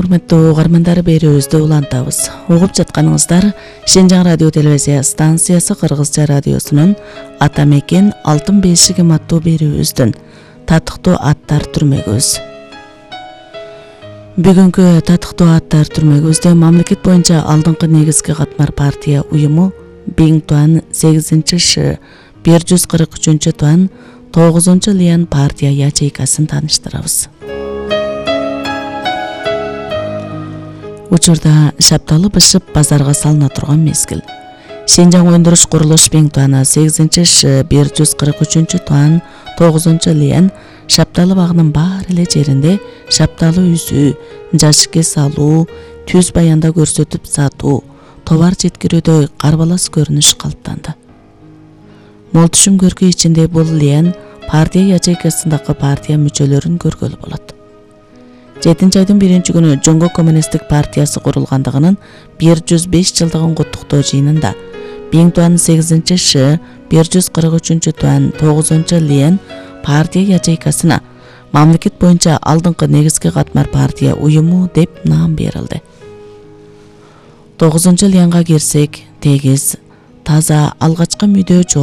урматтуу угармандар, берүүбүздү улантабыз. Угуп жатканыңыздар Шенжаң радио телевизия станциясы Кыргызча радиосунун Ата мекен алтын бешигим аттуу берүүбүздүн татыктуу аттар түрмөгүбүз. Бүгүнкү татыктуу аттар түрмөгүбүздө мамлекет боюнча алдыңкы негизги катмар партия уюму Биңтуан 8-Ш 143-Туан 9-Лиан партия ячейкасын тааныштырабыз. Учурда шапталы бышып базарга салына турган мезгил. Шенжаң өндүрүш курулуш Биңтуана 8-Ш 143-Туан 9-Лиан шапталы багынын баары эле жеринде шапталы үзүү, жашыкке салуу, түз баянда көрсөтүп сатуу, товар жеткирүүдө карбалас көрүнүш калыптанды. Мол түшүм көркү ичинде бул Лиан партия ячейкасындагы партия мүчөлөрүн көргөлү болот. 7-айдын 1-күнү Жоңго коммунисттик партиясы курулгандыгынын 105 жылдыгын куттуктоо жыйынында Биңтуан 8-Ш 143-Туан 9-Лиан партия ячейкасына мамлекет боюнча алдыңкы негизги катмар партия уюму деп наам берилди. 9-Лианга кирсек, тегиз, таза алгачкы мүдөө жол